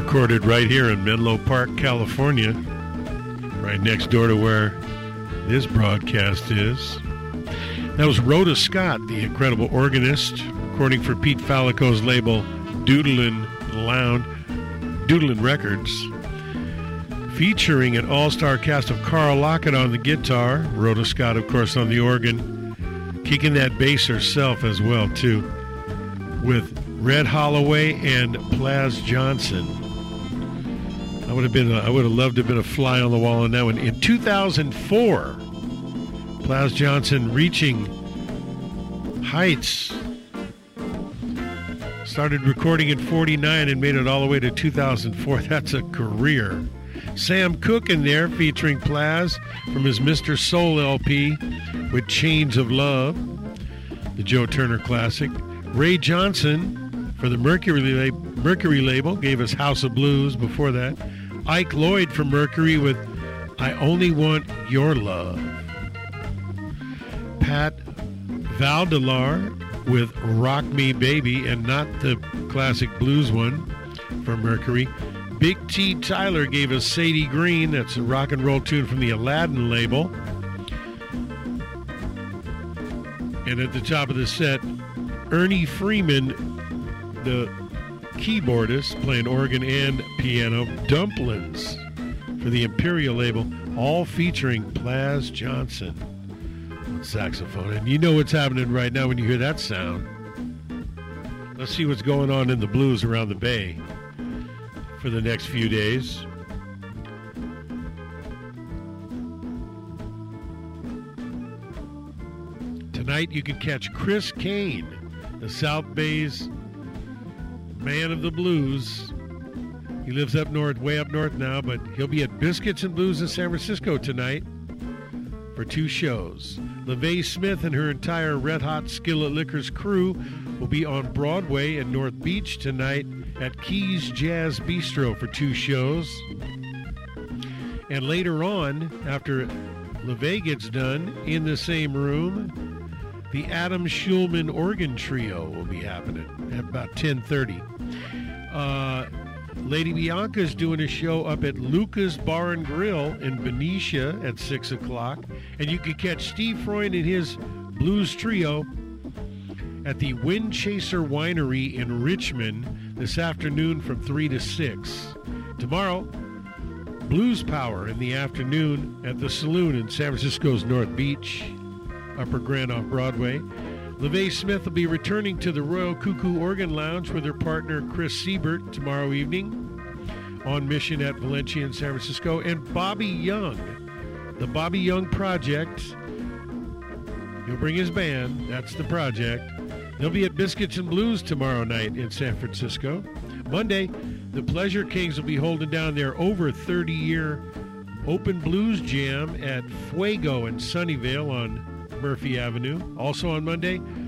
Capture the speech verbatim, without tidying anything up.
recorded right here in Menlo Park, California, right next door to where this broadcast is. That was Rhoda Scott, the incredible organist, recording for Pete Fallico's label Doodlin' Lounge, Doodlin' Records, featuring an all-star cast of Carl Lockett on the guitar, Rhoda Scott, of course, on the organ, kicking that bass herself as well, too, with Red Holloway and Plaz Johnson. I would have been, a, I would have loved to have been a fly on the wall on that one. In two thousand four, Plaz Johnson reaching heights. Started recording in forty-nine and made it all the way to two thousand four. That's a career. Sam Cooke in there featuring Plaz from his Mister Soul L P with Chains of Love, the Joe Turner classic. Ray Johnson for the Mercury, Mercury label gave us House of Blues before that. Ike Lloyd from Mercury with I Only Want Your Love. Pat Valdelar with Rock Me Baby, and not the classic blues one from Mercury. Big T. Tyler gave us Sadie Green. That's a rock and roll tune from the Aladdin label. And at the top of the set, Ernie Freeman, the keyboardist, playing organ and piano, Dumplings for the Imperial label, all featuring Plaz Johnson on saxophone. And you know what's happening right now when you hear that sound. Let's see what's going on in the blues around the Bay for the next few days. Tonight you can catch Chris Kane, the South Bay's man of the blues. He lives up north, way up north now, but he'll be at Biscuits and Blues in San Francisco tonight for two shows. LaVey Smith and her entire Red Hot Skillet Liquors crew will be on Broadway in North Beach tonight at Keys Jazz Bistro for two shows. And later on, after LaVey gets done, in the same room, the Adam Schulman Organ Trio will be happening at about ten thirty. Uh, Lady Bianca's doing a show up at Luca's Bar and Grill in Benicia at six o'clock. And you can catch Steve Freund and his Blues Trio at the Wind Chaser Winery in Richmond this afternoon from three to six. Tomorrow, Blues Power in the afternoon at the Saloon in San Francisco's North Beach, Upper Grand off Broadway. LaVey Smith will be returning to the Royal Cuckoo Organ Lounge with her partner Chris Siebert tomorrow evening on Mission at Valencia in San Francisco. And Bobby Young, the Bobby Young Project, he'll bring his band, that's the project. They'll be at Biscuits and Blues tomorrow night in San Francisco. Monday, the Pleasure Kings will be holding down their over thirty-year open blues jam at Fuego in Sunnyvale on Murphy Avenue. Also on Monday,